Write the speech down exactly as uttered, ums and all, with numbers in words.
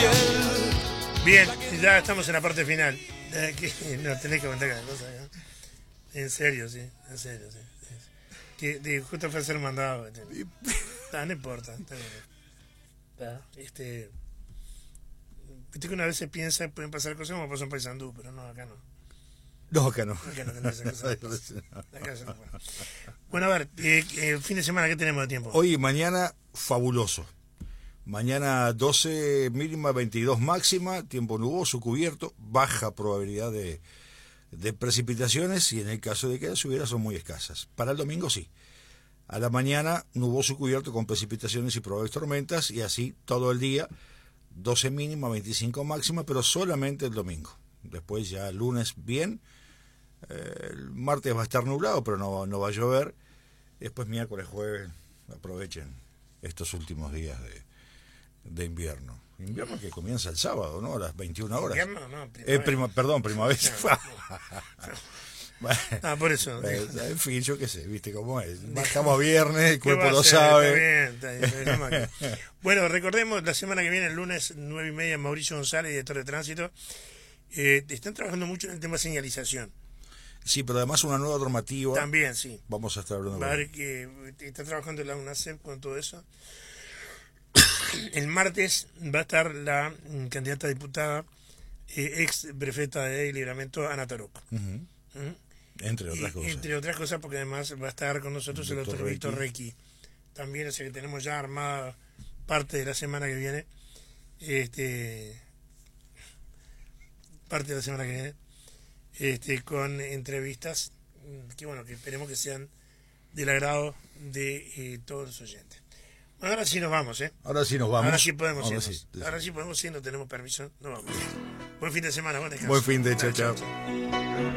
Bien, ya estamos en la parte final. Eh, no tenés que contar cada cosa, ¿no? En serio, sí, en serio, sí. Que de, justo fue a ser mandado. No, no importa. Está bien. Está, este, viste que una vez se piensa, pueden pasar cosas como pasó en Paysandú, pero no, acá no. No, acá no. Acá no tenés esa cosa. Acá se no puede. Bueno, a ver, eh, eh, fin de semana, ¿qué tenemos de tiempo? Hoy y mañana, fabuloso. Mañana doce mínima, veintidós máxima, tiempo nuboso, cubierto, baja probabilidad de, de precipitaciones y en el caso de que las hubiera son muy escasas. Para el domingo sí. A la mañana nuboso, cubierto con precipitaciones y probables tormentas y así todo el día, doce mínima, veinticinco máxima, pero solamente el domingo. Después ya el lunes bien, eh, el martes va a estar nublado, pero no, no va a llover. Después miércoles, jueves, aprovechen estos últimos días de de invierno. Invierno que comienza el sábado, ¿no? A las veintiuna horas. Invierno, no, eh, prima, perdón, primavera. Bueno, ah, por eso. Eh, en fin, yo qué sé, ¿viste cómo es? Bajamos viernes, el cuerpo lo ser? sabe. Está bien, está bien, bueno, recordemos, la semana que viene, el lunes nueve y media, Mauricio González, director de tránsito, eh, están trabajando mucho en el tema señalización. Sí, pero además una nueva normativa. También, sí. Vamos a estar hablando. Va a ver que está trabajando la UNACEP con todo eso. El martes va a estar la candidata a diputada, eh, ex prefeta de Libramento, Ana Taroc. Uh -huh. ¿Mm? Entre otras y, cosas. Entre otras cosas, porque además va a estar con nosotros el, el doctor Víctor Requi. También, o sea que tenemos ya armada parte de la semana que viene. Este. Parte de la semana que viene. Este, con entrevistas que, bueno, que esperemos que sean del agrado de eh, todos los oyentes. Bueno, ahora sí nos vamos, ¿eh? Ahora sí nos vamos. Ahora sí podemos ahora irnos. Sí, sí. Ahora sí podemos ir, no tenemos permiso. No vamos. Buen fin de semana, buen descanso. Buen fin de, chao, chao. chao.